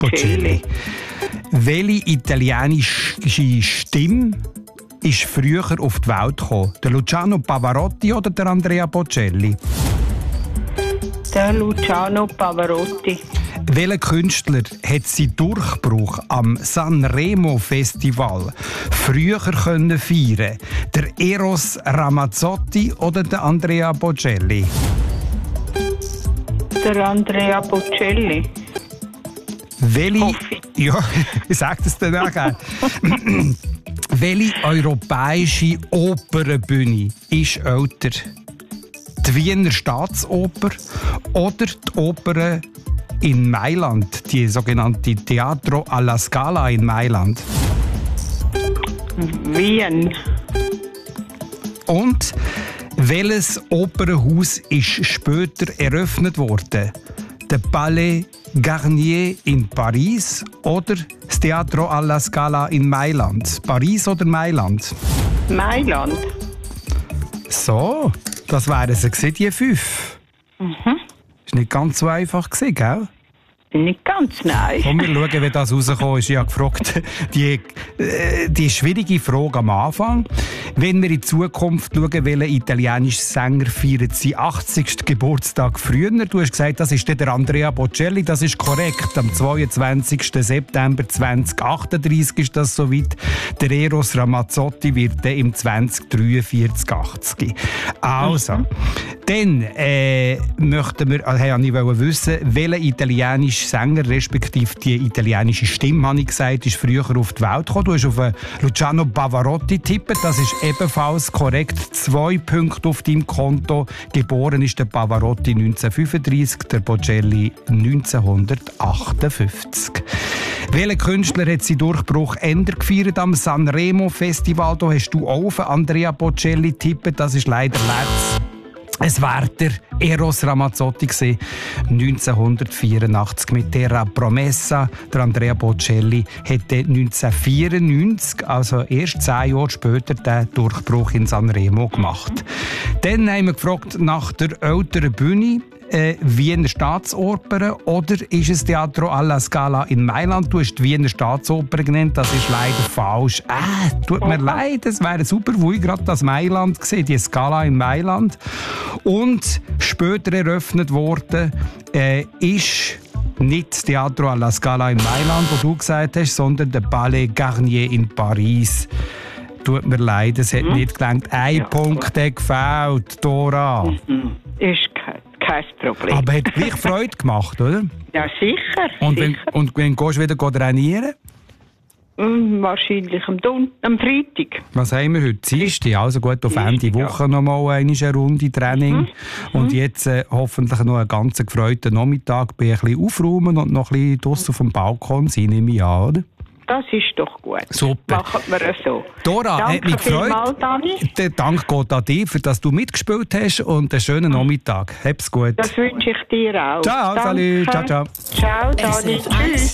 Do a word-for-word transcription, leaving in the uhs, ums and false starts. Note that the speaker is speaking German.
Bocelli. Welche italienische Stimme ist früher auf die Welt gekommen? Der Luciano Pavarotti oder der Andrea Bocelli? Der Luciano Pavarotti. Welcher Künstler hat seinen Durchbruch am Sanremo Festival früher können feiern? Der Eros Ramazzotti oder der Andrea Bocelli? Der Andrea Bocelli. Welche, ja, ich sage das dann auch gerne. Welche europäische Opernbühne ist älter? Die Wiener Staatsoper oder die Oper in Mailand, die sogenannte Teatro alla Scala in Mailand? Wien. Und welches Opernhaus ist später eröffnet worden? Der Palais Garnier in Paris oder das Teatro alla Scala in Mailand? Paris oder Mailand? Mailand. So, das wären sie gewesen, die fünf. Mhm. Ist nicht ganz so einfach gewesen, gell? Nicht ganz, nein. Komm, wir schauen, wie das rausgekommen ist. Ich habe gefragt, die, äh, die schwierige Frage am Anfang. Wenn wir in die Zukunft schauen, welcher italienische Sänger feiert seinen achtzigsten Geburtstag früher? Du hast gesagt, das ist der Andrea Bocelli. Das ist korrekt. Am zweiundzwanzigsten September zweitausendachtunddreissig ist das soweit. Der Eros Ramazzotti wird dann im zweitausenddreiundvierzig achtzig. Also, mhm. dann äh, möchten wir, also, hey, ich wollte wissen, welcher italienische Sänger, respektive die italienische Stimme, habe ich gesagt, ist früher auf die Welt gekommen. Du hast auf Luciano Pavarotti tippen, das ist ebenfalls korrekt. Zwei Punkte auf deinem Konto. Geboren ist der Pavarotti neunzehnhundertfünfunddreissig, der Bocelli neunzehnhundertachtundfünfzig. Welcher Künstler hat seinen Durchbruch änder gefeiert am Sanremo Festival? Da hast du auch auf Andrea Bocelli tippen, das ist leider letzt. Es war der Eros Ramazzotti gewesen, neunzehnhundertvierundachtzig mit Terra Promessa. Der Andrea Bocelli hätte neunzehnhundertvierundneunzig, also erst zehn Jahre später, den Durchbruch in Sanremo gemacht. Dann haben wir gefragt nach der älteren Bühne. Äh, Wiener Staatsoper oder ist es Teatro alla Scala in Mailand? Du hast die Wiener Staatsoper genannt, das ist leider falsch. Ah, tut mir leid, es wäre super, wo ich gerade das Mailand gesehen, die Scala in Mailand. Und später eröffnet worden äh, ist nicht das Teatro alla Scala in Mailand, wo du gesagt hast, sondern der Palais Garnier in Paris. Tut mir leid, es hat hm? nicht gelangt. Ein ja, Punkt hat gefehlt, Dora. Mhm. Ist kein Kein Problem. Aber hat gleich Freude gemacht, oder? Ja, sicher. Und wenn, sicher. und wenn gehst du wieder trainieren? Mm, wahrscheinlich am, Don- am Freitag. Was haben wir heute? Dienstag. Also gut, auf Ende Woche ja. noch mal eine Runde Training. Mhm. Und jetzt äh, hoffentlich noch einen ganz gefreuten Nachmittag. Bin ein bisschen aufräumen und noch ein bisschen draussen auf dem Balkon sein, nehme ich an, oder? Das ist doch gut. Super. Machen wir es so. Dora, Danke hat mich gefreut. Mal, Dani. Der Dank geht an dich, für dass du mitgespielt hast und einen schönen Nachmittag. Hab's gut. Das wünsche ich dir auch. Ciao, salut. Ciao, ciao. Ciao, Dani. Tschüss.